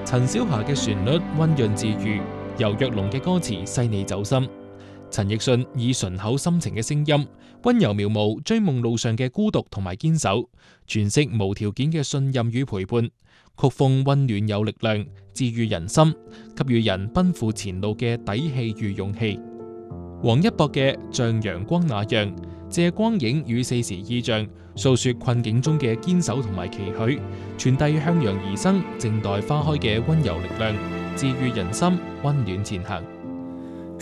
陳小霞嘅旋律溫潤治愈，游若龍嘅歌詞細膩走心。陳奕迅以醇厚深情嘅聲音，溫柔描摹追夢路上嘅孤獨同埋堅守，詮釋無條件嘅信任與陪伴。曲風溫暖有力量，治愈人心，給予人奔赴前路嘅底氣與勇氣。王一博嘅像陽光那樣，借光影與四時意象，訴說困境中嘅堅守同埋期許，傳遞向陽而生、靜待花開嘅溫柔力量，治愈人心，溫暖前行。